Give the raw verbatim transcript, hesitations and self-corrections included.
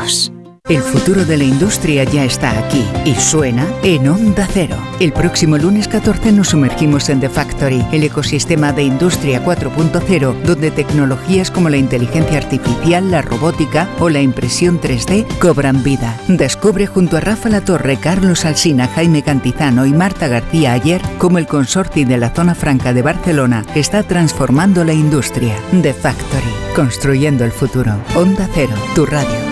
juntos. El futuro de la industria ya está aquí y suena en Onda Cero. El próximo lunes catorce nos sumergimos en The Factory, el ecosistema de Industria cuatro punto cero, donde tecnologías como la inteligencia artificial, la robótica o la impresión tres D cobran vida. Descubre junto a Rafa Latorre, Carlos Alsina, Jaime Cantizano y Marta García Ayer cómo el consorcio de la Zona Franca de Barcelona está transformando la industria. The Factory, construyendo el futuro. Onda Cero, tu radio.